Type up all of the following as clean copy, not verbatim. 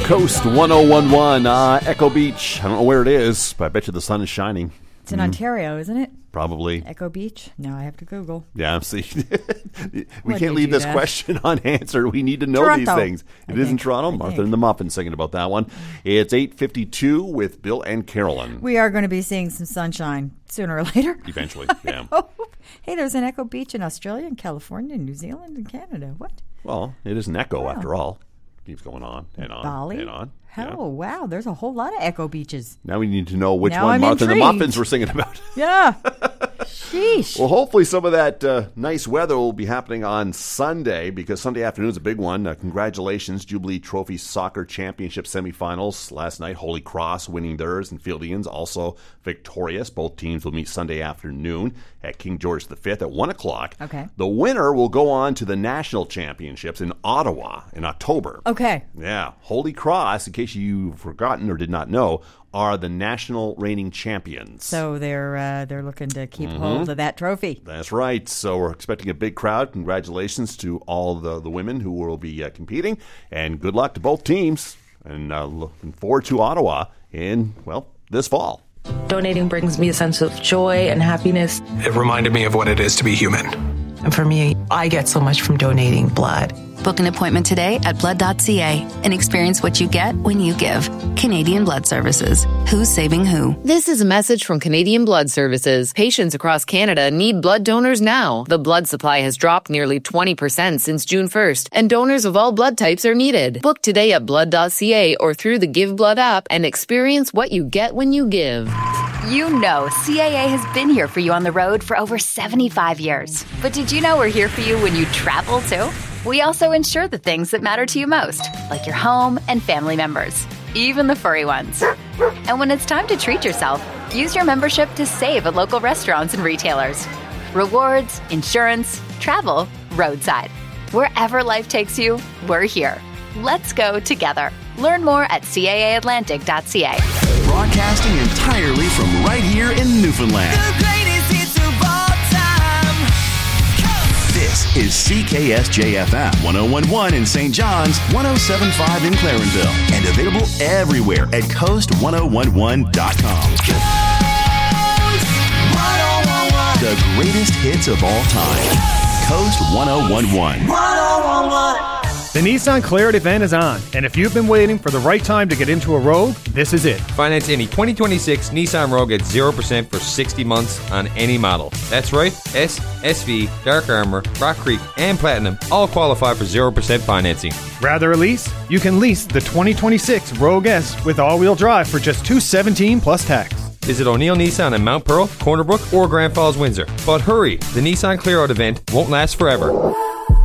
Coast 1011, Echo Beach. I don't know where it is, but I bet you the sun is shining. It's in Ontario, isn't it? Probably. Echo Beach? No, I have to Google. Yeah, see. We can't leave this question unanswered. We need to know Toronto. These things. It is in Toronto. Martha and the Muffins singing about that one. It's 8:52 with Bill and Carolyn. We are going to be seeing some sunshine sooner or later. Eventually, yeah. Hey, there's an Echo Beach in Australia and California and New Zealand and Canada. What? Well, it is an echo after all. Keeps going on and on Bali? and on. Oh, wow. There's a whole lot of Echo Beaches. Now we need to know which one Martha and the Muffins were singing about. Yeah. Sheesh. Well, hopefully some of that nice weather will be happening on Sunday, because Sunday afternoon is a big one. Congratulations, Jubilee Trophy Soccer Championship semifinals last night. Holy Cross winning theirs, and Fieldians also victorious. Both teams will meet Sunday afternoon at King George V at 1 o'clock. Okay. The winner will go on to the National Championships in Ottawa in October. Okay. Yeah. Holy Cross, in case you've forgotten or did not know, are the national reigning champions. So they're looking to keep hold of that trophy. That's right. So we're expecting a big crowd. Congratulations to all the women who will be competing, and good luck to both teams. And looking forward to Ottawa in, this fall. Donating brings me a sense of joy and happiness. It reminded me of what it is to be human. And for me, I get so much from donating blood. Book an appointment today at blood.ca and experience what you get when you give. Canadian Blood Services. Who's saving who? This is a message from Canadian Blood Services. Patients across Canada need blood donors now. The blood supply has dropped nearly 20% since June 1st, and donors of all blood types are needed. Book today at blood.ca or through the Give Blood app and experience what you get when you give. You know CAA has been here for you on the road for over 75 years. But did you know we're here for you when you travel too? We also insure the things that matter to you most, like your home and family members, even the furry ones. And when it's time to treat yourself, use your membership to save at local restaurants and retailers. Rewards, insurance, travel, roadside. Wherever life takes you, we're here. Let's go together. Learn more at caaatlantic.ca. Broadcasting entirely from right here in Newfoundland. The greatest hits of all time. This is CKSJFM 1011 in St. John's, 1075 in Clarenville, and available everywhere at coast1011.com. Coast 1011. The greatest hits of all time. Coast 1011. 1011. The Nissan Clarity event is on, and if you've been waiting for the right time to get into a Rogue, this is it. Finance any 2026 Nissan Rogue at 0% for 60 months on any model. That's right, S, SV, Dark Armor, Rock Creek, and Platinum all qualify for 0% financing. Rather a lease? You can lease the 2026 Rogue S with all-wheel drive for just $217 plus tax. Visit O'Neill Nissan in Mount Pearl, Corner Brook, or Grand Falls, Windsor. But hurry, the Nissan Clear Out event won't last forever.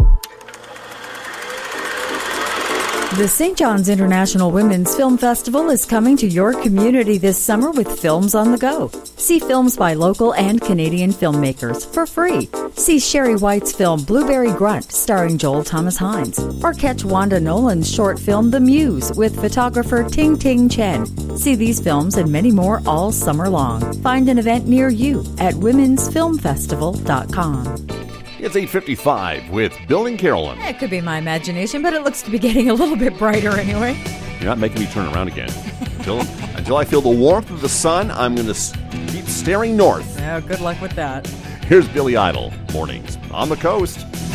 The St. John's International Women's Film Festival is coming to your community this summer with Films on the Go. See films by local and Canadian filmmakers for free. See Sherry White's film Blueberry Grunt starring Joel Thomas Hines. Or catch Wanda Nolan's short film The Muse with photographer Ting Ting Chen. See these films and many more all summer long. Find an event near you at womensfilmfestival.com. It's 8:55 with Bill and Carolyn. It could be my imagination, but it looks to be getting a little bit brighter anyway. You're not making me turn around again. Until I feel the warmth of the sun, I'm going to keep staring north. Yeah, good luck with that. Here's Billy Idol, mornings on the coast.